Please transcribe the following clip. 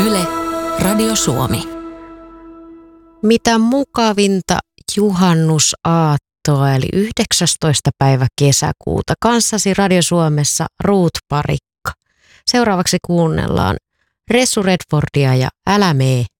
Yle, Radio Suomi. Mitä mukavinta juhannusaattoa, eli 19. päivä kesäkuuta. Kanssasi Radio Suomessa Ruut Parikka. Seuraavaksi kuunnellaan Ressu Redfordia ja Älä mee.